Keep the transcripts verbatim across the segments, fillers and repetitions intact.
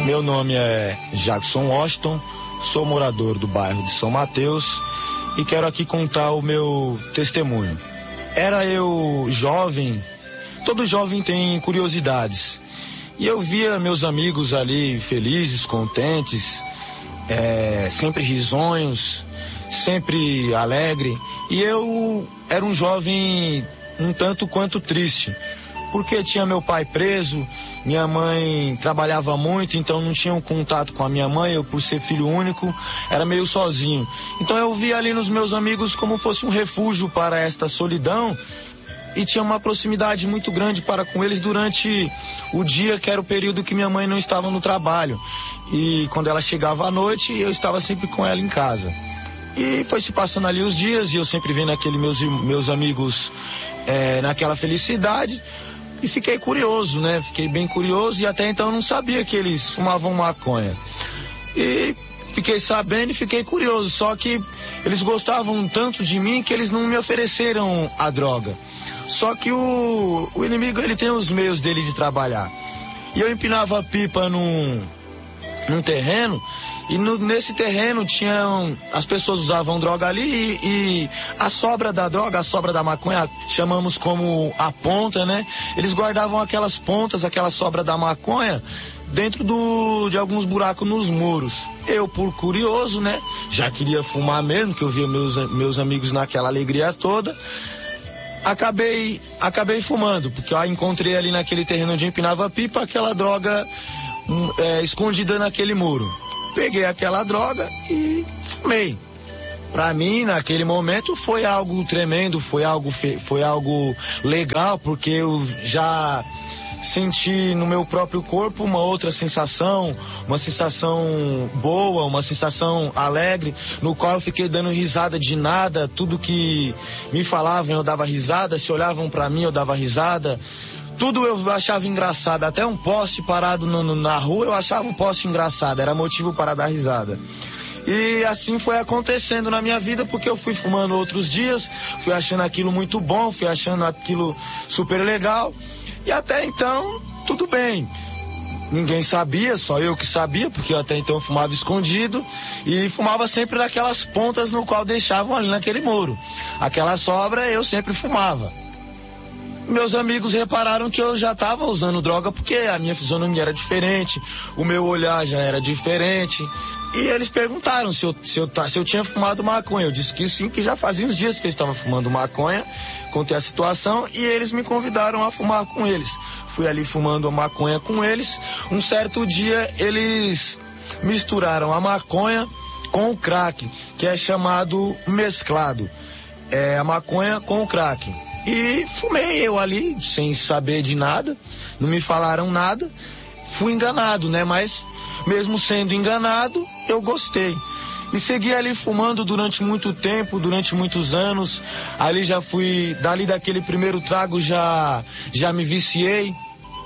Meu nome é Jackson Washington, sou morador do bairro de São Mateus e quero aqui contar o meu testemunho. Era eu jovem, todo jovem tem curiosidades, e eu via meus amigos ali felizes, contentes, é, sempre risonhos, sempre alegre, e eu era um jovem um tanto quanto triste, porque tinha meu pai preso, minha mãe trabalhava muito, então não tinha um contato com a minha mãe, eu por ser filho único, era meio sozinho. Então eu via ali nos meus amigos como fosse um refúgio para esta solidão, e tinha uma proximidade muito grande para com eles durante o dia, que era o período que minha mãe não estava no trabalho. E quando ela chegava à noite, eu estava sempre com ela em casa. E foi se passando ali os dias, e eu sempre vendo aqueles meus, meus amigos é, naquela felicidade. E fiquei curioso, né? Fiquei bem curioso, e até então eu não sabia que eles fumavam maconha. E fiquei sabendo e fiquei curioso, só que eles gostavam tanto de mim que eles não me ofereceram a droga. Só que o, o inimigo, ele tem os meios dele de trabalhar. E eu empinava pipa num, num terreno, e no, nesse terreno tinham, as pessoas usavam droga ali, e, e a sobra da droga, a sobra da maconha, chamamos como a ponta, né? Eles guardavam aquelas pontas, aquela sobra da maconha dentro do, de alguns buracos nos muros. Eu, por curioso, né, já queria fumar mesmo, que eu via meus, meus amigos naquela alegria toda, acabei, acabei fumando, porque eu encontrei ali naquele terreno onde empinava pipa aquela droga é, escondida naquele muro. Peguei aquela droga e fumei. Pra mim, naquele momento, foi algo tremendo, foi algo, fe... foi algo legal, porque eu já senti no meu próprio corpo uma outra sensação, uma sensação boa, uma sensação alegre, no qual eu fiquei dando risada de nada, tudo que me falavam eu dava risada, se olhavam pra mim eu dava risada. Tudo eu achava engraçado, até um poste parado no, no, na rua eu achava um poste engraçado, era motivo para dar risada. E assim foi acontecendo na minha vida, porque eu fui fumando outros dias, fui achando aquilo muito bom, fui achando aquilo super legal, e até então tudo bem. Ninguém sabia, só eu que sabia, porque eu até então fumava escondido, e fumava sempre naquelas pontas no qual deixavam ali naquele muro. Aquela sobra eu sempre fumava. Meus amigos repararam que eu já estava usando droga, porque a minha fisionomia era diferente, o meu olhar já era diferente, e eles perguntaram se eu, se eu, se eu tinha fumado maconha. Eu disse que sim, que já fazia uns dias que eu estava fumando maconha, contei a situação, e eles me convidaram a fumar com eles. Fui ali fumando a maconha com eles. Um certo dia eles misturaram a maconha com o crack, que é chamado mesclado, é a maconha com o crack. E fumei eu ali, sem saber de nada, não me falaram nada, fui enganado, né? Mas, mesmo sendo enganado, eu gostei. E segui ali fumando durante muito tempo, durante muitos anos. Ali já fui, dali daquele primeiro trago já, já me viciei.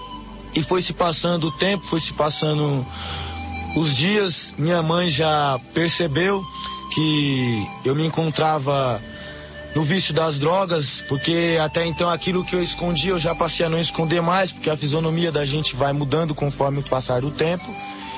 E foi se passando o tempo, foi se passando os dias. Minha mãe já percebeu que eu me encontrava no vício das drogas, porque até então aquilo que eu escondia eu já passei a não esconder mais, porque a fisionomia da gente vai mudando conforme o passar do tempo.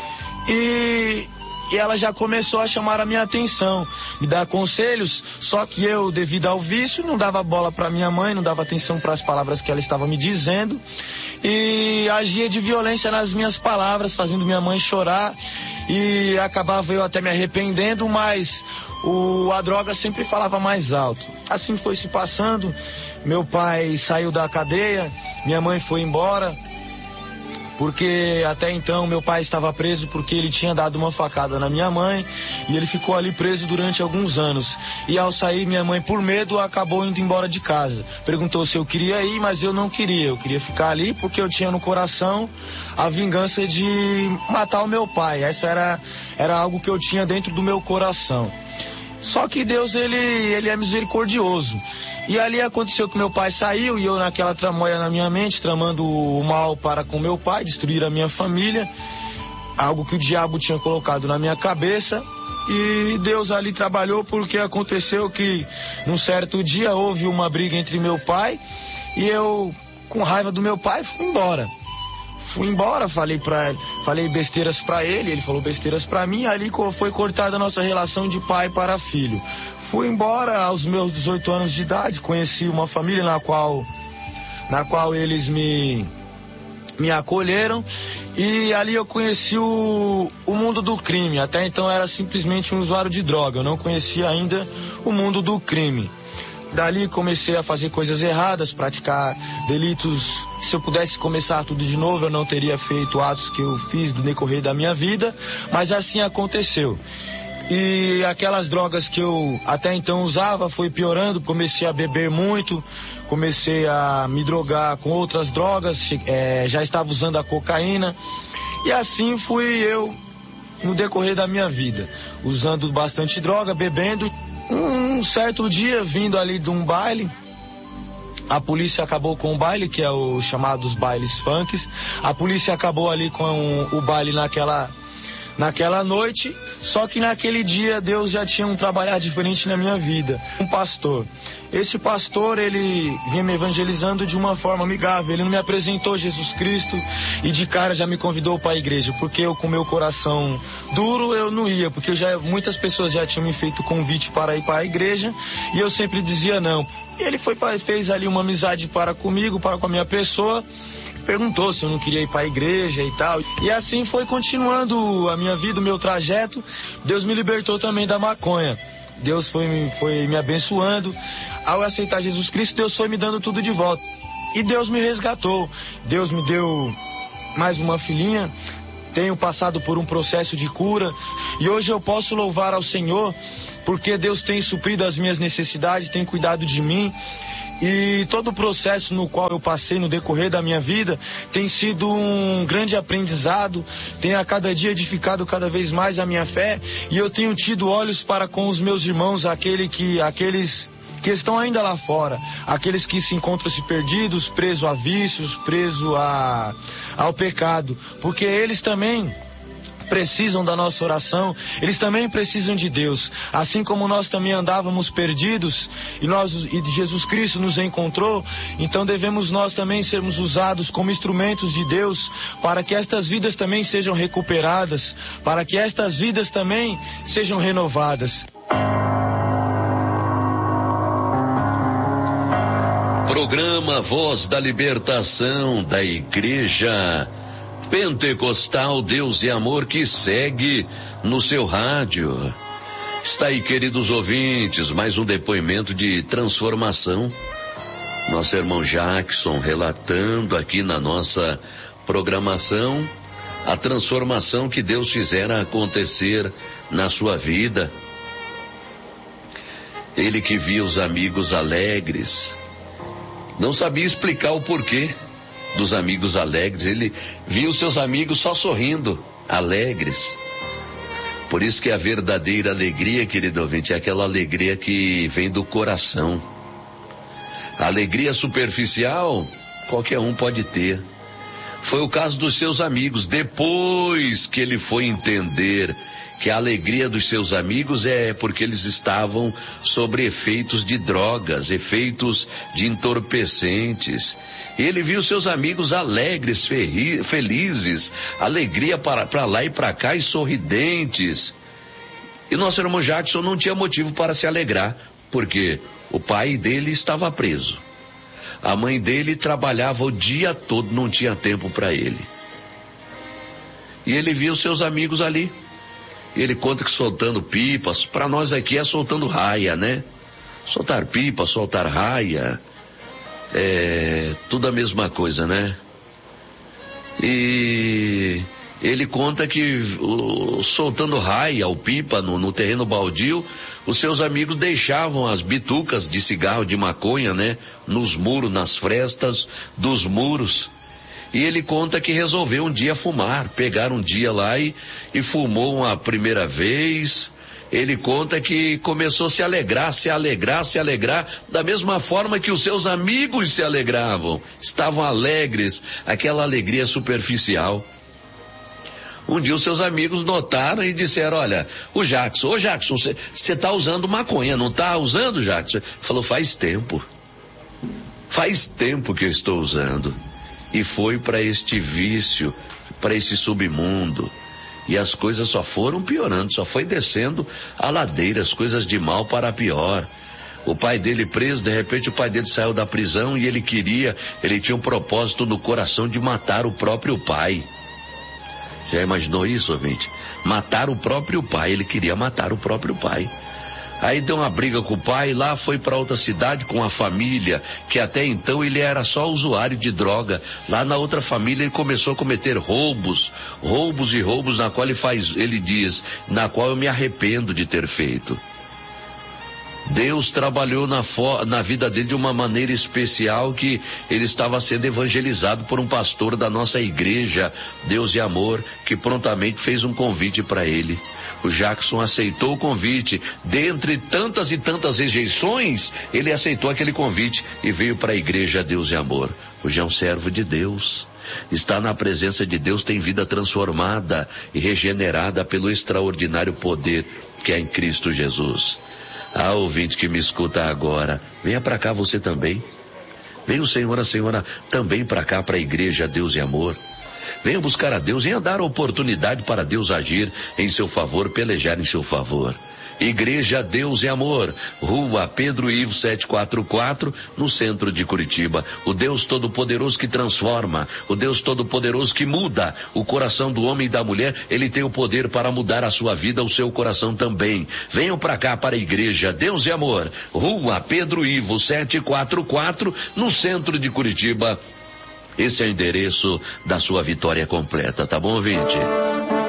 E, e ela já começou a chamar a minha atenção, me dar conselhos, só que eu, devido ao vício, não dava bola para minha mãe, não dava atenção para as palavras que ela estava me dizendo, e agia de violência nas minhas palavras, fazendo minha mãe chorar, e acabava eu até me arrependendo, mas o, a droga sempre falava mais alto. Assim foi se passando, meu pai saiu da cadeia, minha mãe foi embora, porque até então meu pai estava preso porque ele tinha dado uma facada na minha mãe, e ele ficou ali preso durante alguns anos. E ao sair, minha mãe, por medo, acabou indo embora de casa. Perguntou se eu queria ir, mas eu não queria. Eu queria ficar ali porque eu tinha no coração a vingança de matar o meu pai. Essa era, era algo que eu tinha dentro do meu coração. Só que Deus, ele, ele é misericordioso. E ali aconteceu que meu pai saiu, e eu naquela tramóia na minha mente, tramando o mal para com meu pai, destruir a minha família, algo que o diabo tinha colocado na minha cabeça. E Deus ali trabalhou, porque aconteceu que num certo dia houve uma briga entre meu pai, e eu, com raiva do meu pai, fui embora. fui embora, falei para falei besteiras para ele, ele falou besteiras para mim, ali foi cortada a nossa relação de pai para filho. Fui embora aos meus dezoito anos de idade, conheci uma família na qual na qual eles me me acolheram, e ali eu conheci o, o mundo do crime. Até então eu era simplesmente um usuário de droga, eu não conhecia ainda o mundo do crime. Dali comecei a fazer coisas erradas, praticar delitos. Se eu pudesse começar tudo de novo, eu não teria feito atos que eu fiz no decorrer da minha vida, mas assim aconteceu. E aquelas drogas que eu até então usava foi piorando, comecei a beber muito, comecei a me drogar com outras drogas, é, já estava usando a cocaína, e assim fui eu no decorrer da minha vida, usando bastante droga, bebendo. Um certo dia, vindo ali de um baile, a polícia acabou com o baile, que é o chamado dos bailes funks. A polícia acabou ali com o, o baile naquela, naquela noite, só que naquele dia Deus já tinha um trabalhar diferente na minha vida. Um pastor. Esse pastor, ele vinha me evangelizando de uma forma amigável. Ele não me apresentou Jesus Cristo e de cara já me convidou para a igreja, porque eu, com meu coração duro, eu não ia, porque já, muitas pessoas já tinham me feito convite para ir para a igreja e eu sempre dizia não. E ele foi, fez ali uma amizade para comigo, para com a minha pessoa, perguntou se eu não queria ir para a igreja e tal. E assim foi continuando a minha vida, o meu trajeto. Deus me libertou também da maconha. Deus foi, foi me abençoando. Ao aceitar Jesus Cristo, Deus foi me dando tudo de volta. E Deus me resgatou. Deus me deu mais uma filhinha. Tenho passado por um processo de cura. E hoje eu posso louvar ao Senhor, porque Deus tem suprido as minhas necessidades, tem cuidado de mim. E todo o processo no qual eu passei no decorrer da minha vida tem sido um grande aprendizado, tem a cada dia edificado cada vez mais a minha fé, e eu tenho tido olhos para com os meus irmãos, aquele que, aqueles que estão ainda lá fora, aqueles que se encontram-se perdidos, presos a vícios, presos a, ao pecado, porque eles também precisam da nossa oração, eles também precisam de Deus, assim como nós também andávamos perdidos e, nós, e Jesus Cristo nos encontrou. Então devemos nós também sermos usados como instrumentos de Deus, para que estas vidas também sejam recuperadas, para que estas vidas também sejam renovadas. Programa Voz da Libertação da Igreja Pentecostal Deus e Amor, que segue no seu rádio. Está aí, queridos ouvintes, mais um depoimento de transformação. Nosso irmão Jackson relatando aqui na nossa programação a transformação que Deus fizera acontecer na sua vida. Ele que via os amigos alegres, não sabia explicar o porquê dos amigos alegres. Ele via os seus amigos só sorrindo, alegres. Por isso que a verdadeira alegria, querido ouvinte, é aquela alegria que vem do coração. A alegria superficial, qualquer um pode ter. Foi o caso dos seus amigos. Depois que ele foi entender que a alegria dos seus amigos é porque eles estavam sobre efeitos de drogas, efeitos de entorpecentes. Ele viu seus amigos alegres, ferri, felizes, alegria para, para lá e para cá e sorridentes. E nosso irmão Jackson não tinha motivo para se alegrar, porque o pai dele estava preso. A mãe dele trabalhava o dia todo, não tinha tempo para ele. E ele viu seus amigos ali. Ele conta que soltando pipas, para nós aqui é soltando raia, né? Soltar pipa, soltar raia, é tudo a mesma coisa, né? E ele conta que o, soltando raia ou pipa no, no terreno baldio, os seus amigos deixavam as bitucas de cigarro, de maconha, né? Nos muros, nas frestas dos muros. E ele conta que resolveu um dia fumar, pegar um dia lá e, e fumou uma primeira vez. Ele conta que começou a se alegrar, se alegrar, se alegrar, da mesma forma que os seus amigos se alegravam. Estavam alegres, aquela alegria superficial. Um dia os seus amigos notaram e disseram, olha, o Jackson, ô Jackson, você tá usando maconha, não tá usando, Jackson? Ele falou, faz tempo. Faz tempo que eu estou usando. e foi para este vício, para esse submundo. E as coisas só foram piorando, só foi descendo a ladeira, as coisas de mal para pior. O pai dele preso, de repente o pai dele saiu da prisão e ele queria, ele tinha um propósito no coração de matar o próprio pai. Já imaginou isso, ouvinte? Matar o próprio pai, ele queria matar o próprio pai. Aí deu uma briga com o pai, lá foi para outra cidade com a família, que até então ele era só usuário de droga. Lá na outra família ele começou a cometer roubos, roubos e roubos, na qual ele faz, ele diz, na qual eu me arrependo de ter feito. Deus trabalhou na, fo- na vida dele de uma maneira especial, que ele estava sendo evangelizado por um pastor da nossa igreja, Deus e Amor, que prontamente fez um convite para ele. O Jackson aceitou o convite. Dentre tantas e tantas rejeições, ele aceitou aquele convite e veio para a igreja Deus e Amor. Hoje é um servo de Deus. Está na presença de Deus, tem vida transformada e regenerada pelo extraordinário poder que é em Cristo Jesus. Ah, ouvinte que me escuta agora, venha para cá você também. Venha o Senhor, a Senhora também para cá, para a igreja Deus e Amor. Venha buscar a Deus, venha dar a oportunidade para Deus agir em seu favor, pelejar em seu favor. Igreja Deus e Amor, Rua Pedro Ivo setecentos e quarenta e quatro, no centro de Curitiba. O Deus Todo-Poderoso que transforma, o Deus Todo-Poderoso que muda o coração do homem e da mulher, ele tem o poder para mudar a sua vida, o seu coração também. Venham para cá, para a Igreja Deus e Amor, Rua Pedro Ivo setecentos e quarenta e quatro, no centro de Curitiba. Esse é o endereço da sua vitória completa, tá bom, ouvinte?